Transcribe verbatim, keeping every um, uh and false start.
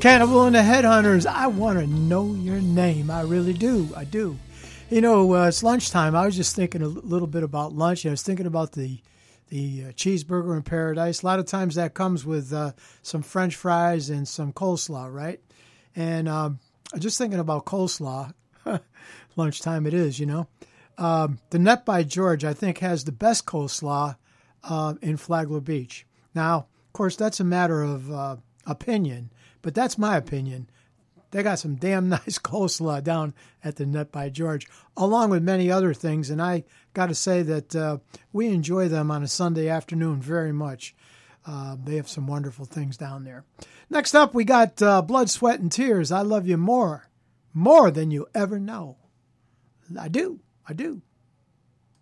Cannibal and the Headhunters, I want to know your name. I really do. I do. You know, uh, it's lunchtime. I was just thinking a little bit about lunch. I was thinking about the the uh, cheeseburger in paradise. A lot of times that comes with uh, some French fries and some coleslaw, right? And um, I'm just thinking about coleslaw. Lunchtime it is, you know. Um, the Net by George, I think, has the best coleslaw uh, in Flagler Beach. Now, of course, that's a matter of uh, opinion, but that's my opinion. They got some damn nice coleslaw down at the Net by George, along with many other things, and I got to say that uh, we enjoy them on a Sunday afternoon very much. Uh, they have some wonderful things down there. Next up, we got uh, Blood, Sweat, and Tears. I love you more, more than you ever know. I do. I do.